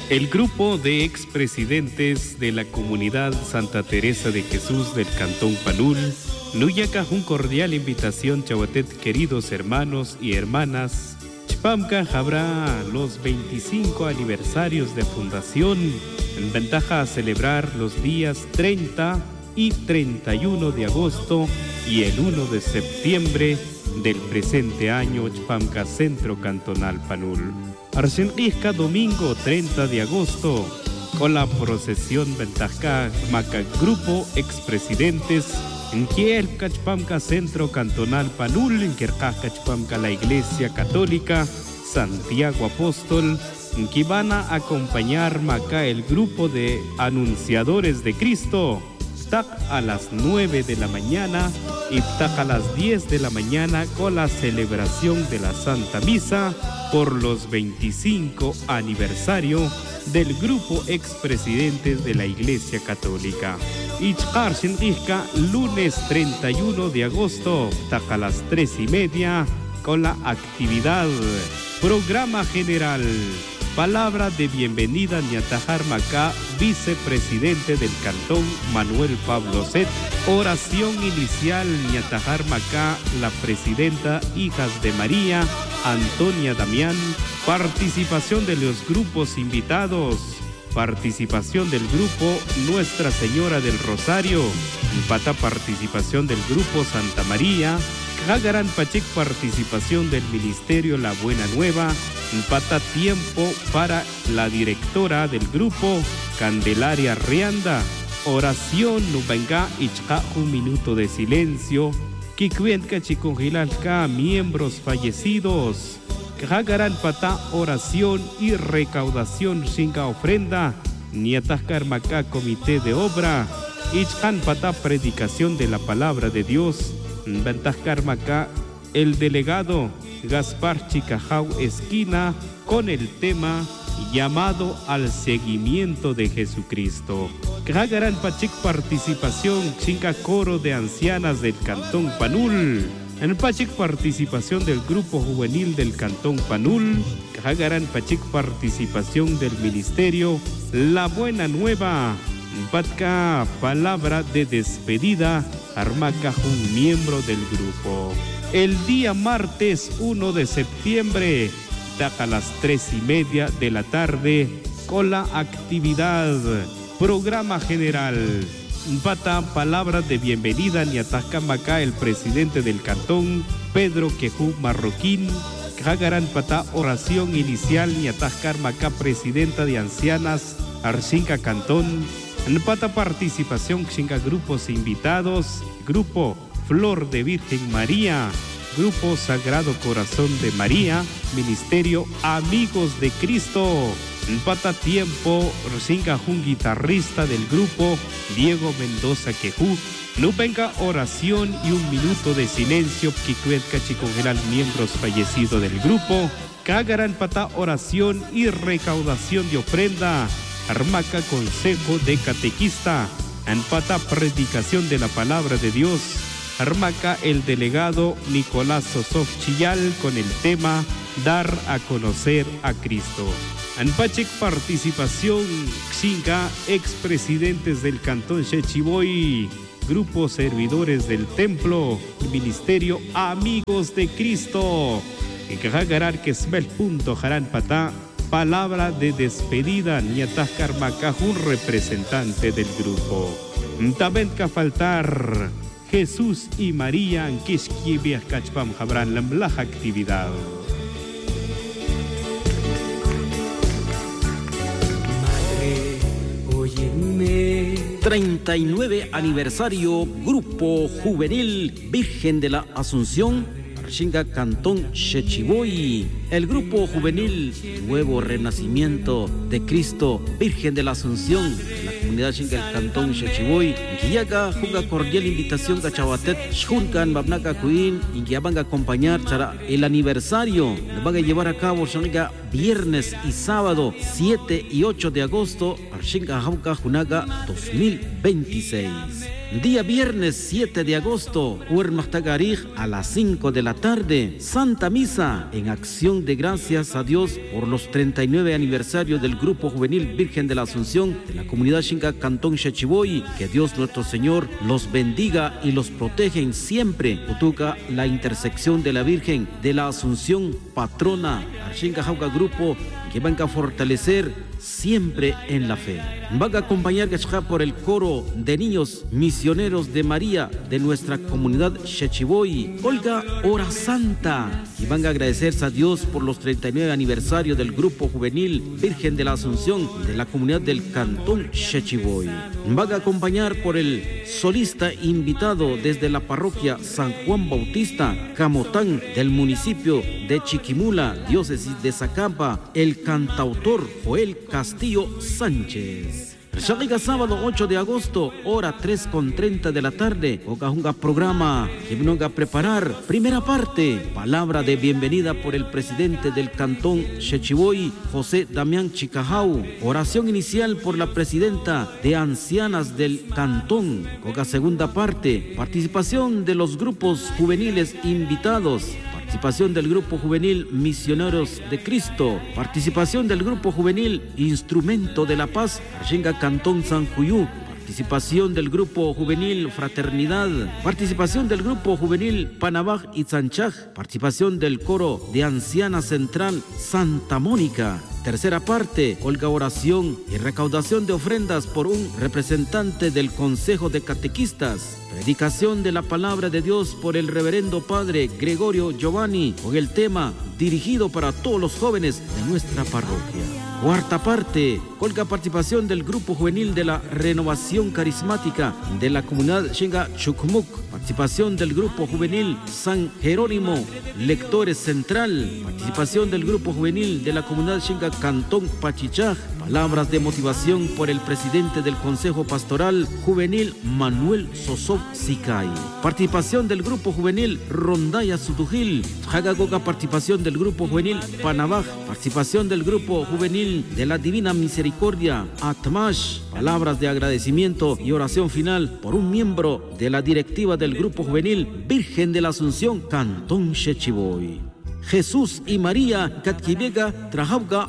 El grupo de expresidentes de la comunidad Santa Teresa de Jesús del Cantón Panul nuyaca un cordial invitación chahuatet, queridos hermanos y hermanas. Chpamka habrá los 25 aniversarios de fundación, en ventaja a celebrar los días 30 y 31 de agosto y el 1 de septiembre del presente año. Chpamka Centro Cantonal Panul. Arsenqisca domingo 30 de agosto con la procesión Ventajka Maca Grupo Expresidentes en Kiel Cachpamca Centro Cantonal Panul, en Cachpamca la Iglesia Católica Santiago Apóstol, en que van a acompañar Maca el grupo de anunciadores de Cristo. Tac a las 9 de la mañana y tac a las 10 de la mañana con la celebración de la Santa Misa por los 25 aniversario del grupo expresidentes de la Iglesia Católica. Ichkar Shinqisca, lunes 31 de agosto, tac a las 3:30 con la actividad Programa General. Palabra de bienvenida Ñatajar Macá, vicepresidente del Cantón Manuel Pablo Set. Oración inicial Ñatajar Macá, la presidenta Hijas de María, Antonia Damián. Participación de los grupos invitados. Participación del grupo Nuestra Señora del Rosario. Pata participación del grupo Santa María. Hagaran Pachek participación del Ministerio La Buena Nueva. Pata tiempo para la directora del grupo Candelaria Rianda. Oración Nubenga Ichka, un minuto de silencio. Kikuenka Chicongilalka, miembros fallecidos. Hagaran Pata oración y recaudación Shinga ofrenda. Niataskar Maca comité de obra. Ichkan Pata predicación de la palabra de Dios. Ventajkar Maca el delegado Gaspar Chicajau Esquina con el tema llamado al seguimiento de Jesucristo. Hagaran Pachik participación Chinca Coro de Ancianas del Cantón Panul. En Pachik participación del Grupo Juvenil del Cantón Panul. Hagaran Pachik participación del Ministerio La Buena Nueva. Patka palabra de despedida Armaca, un miembro del grupo. El día martes 1 de septiembre, a las 3:30 de la tarde, con la actividad Programa General. Pata palabra de bienvenida Ñataska Maca, el presidente del cantón, Pedro Quejú Marroquín. Hagaran Pata oración inicial Ñataska Maca, presidenta de Ancianas, Arcinca Cantón. En Pata participación Xinga grupos invitados, Grupo Flor de Virgen María, Grupo Sagrado Corazón de María, Ministerio Amigos de Cristo. En Pata tiempo Xinga un guitarrista del grupo, Diego Mendoza Quejú. No venga oración y un minuto de silencio Kikuetka Chicongeral, miembros fallecidos del grupo. Cagaran Pata oración y recaudación de ofrenda. Armaca consejo de catequista. Anpata predicación de la palabra de Dios. Armaca el delegado Nicolás Sosov Chillal con el tema Dar a conocer a Cristo. Anpachek participación Xinga, expresidentes del Cantón Chechiboy, Grupo Servidores del Templo, Ministerio Amigos de Cristo. En Cajagarar que es el punto Jarán Patá. Palabra de despedida Ñataskar Maca, un representante del grupo. También que faltar Jesús y María en Kishkibias Kachpam Jabran la actividad. Madre, óyeme. 39 aniversario Grupo Juvenil Virgen de la Asunción, Archinga Cantón Chechiboy. El Grupo Juvenil Nuevo Renacimiento de Cristo Virgen de la Asunción, la comunidad Archinga el Cantón Chechiboy. Inquiyaga juga cordial invitación a Chahuatet Shunkan Babnaka Kuin, y que van a acompañar para el aniversario. Lo van a llevar a cabo Archinga viernes y sábado 7 y 8 de agosto, Archinga Jauka Junaga 2026. Día viernes 7 de agosto, Huermachtagarij a las 5 de la tarde, Santa Misa en acción acción de gracias a Dios por los 39 aniversarios del Grupo Juvenil Virgen de la Asunción de la comunidad Xinca Cantón Xechiboy. Que Dios nuestro Señor los bendiga y los protege siempre. Utuca la intersección de la Virgen de la Asunción, patrona Xinca Jauca Grupo, que van a fortalecer siempre en la fe. Van a acompañar por el coro de niños misioneros de María de nuestra comunidad Xechiboy, Olga Hora Santa, y van a agradecerse a Dios por los 39 aniversarios del Grupo Juvenil Virgen de la Asunción de la comunidad del Cantón Xechiboy. Van a acompañar por el solista invitado desde la parroquia San Juan Bautista, Camotán, del municipio de Chiquimula, diócesis de Zacapa, el cantautor Joel Castillo Sánchez. El sábado 8 de agosto, hora 3:30 de la tarde, un programa que vino a preparar. Primera parte, palabra de bienvenida por el presidente del Cantón Xechiboy, José Damián Chicajau. Oración inicial por la presidenta de ancianas del Cantón. Segunda parte, participación de los grupos juveniles invitados. Participación del Grupo Juvenil Misioneros de Cristo. Participación del Grupo Juvenil Instrumento de la Paz, Arxinga Cantón San Juyú. Participación del Grupo Juvenil Fraternidad. Participación del Grupo Juvenil Panabaj y Tzanchaj. Participación del Coro de Anciana Central Santa Mónica. Tercera parte, Olga oración y recaudación de ofrendas por un representante del Consejo de Catequistas. Predicación de la palabra de Dios por el reverendo padre Gregorio Giovanni, con el tema dirigido para todos los jóvenes de nuestra parroquia. Cuarta parte, Olga participación del Grupo Juvenil de la Renovación Carismática de la comunidad Xinga Chucumuc. Participación del Grupo Juvenil San Jerónimo, Lectores Central. Participación del Grupo Juvenil de la comunidad Xinga Cantón Pachichaj. Palabras de motivación por el presidente del Consejo Pastoral Juvenil Manuel Sosov Sicay. Participación del Grupo Juvenil Rondaya Sutujil. Jagagoga participación del Grupo Juvenil Panabaj. Participación del Grupo Juvenil de la Divina Misericordia Atmash. Palabras de agradecimiento y oración final por un miembro de la directiva del Grupo Juvenil Virgen de la Asunción Cantón Xechiboy. Jesús y María Katquibega Trajauga